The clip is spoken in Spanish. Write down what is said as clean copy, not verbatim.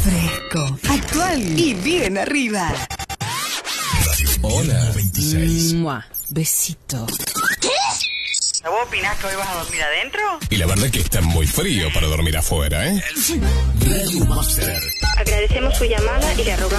Fresco, actual y bien arriba. Hola, 26. Mua, besito. ¿Vos opinás que hoy vas a dormir adentro? Y la verdad que está muy frío para dormir afuera, ¿eh? Radio Master. Agradecemos su llamada y le rogamos